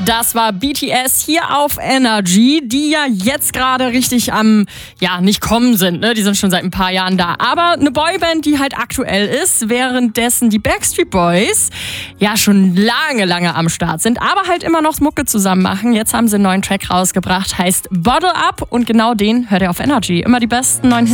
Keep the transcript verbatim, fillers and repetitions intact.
Das war B T S hier auf Energy, die ja jetzt gerade richtig am, ja, nicht kommen sind, ne? Die sind schon seit ein paar Jahren da. Aber eine Boyband, die halt aktuell ist, währenddessen die Backstreet Boys ja schon lange, lange am Start sind, aber halt immer noch Mucke zusammen machen. Jetzt haben sie einen neuen Track rausgebracht, heißt Bottle Up und genau den hört ihr auf Energy. Immer die besten neuen Hits.